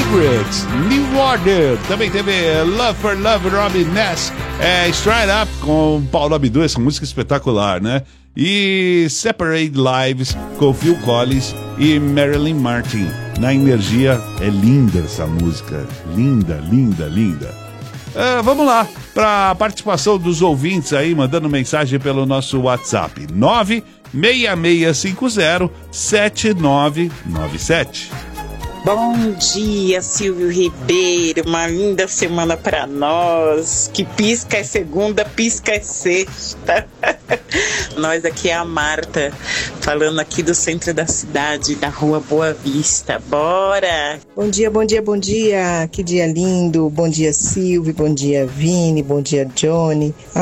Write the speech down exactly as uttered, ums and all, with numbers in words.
Favorite, New Order. Também teve Love for Love, Robin Ness, é, Straight Up com Paulo Abdul, essa música espetacular, né? E Separate Lives com Phil Collins e Marilyn Martin. Na Energia, é linda essa música, linda, linda, linda. Uh, vamos lá, para a participação dos ouvintes aí, mandando mensagem pelo nosso WhatsApp, nove seis seis cinco zero sete nove nove sete. Bom dia, Silvio Ribeiro, uma linda semana para nós, que pisca é segunda, pisca é sexta. Nós aqui é a Marta, falando aqui do centro da cidade, da rua Boa Vista, bora! Bom dia, bom dia, bom dia, que dia lindo, bom dia Silvio, bom dia Vini, bom dia Johnny.